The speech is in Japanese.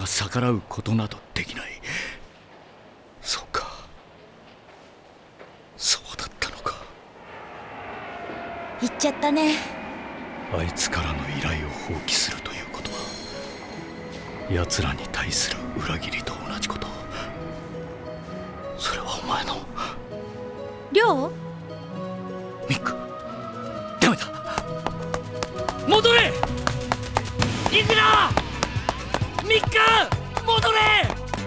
逆らうことなどできない。そうか、そうだったのか。 言っちゃったね。 あいつからの依頼を放棄するということは奴らに対する裏切りと同じこと。それはお前の亮。 ミク。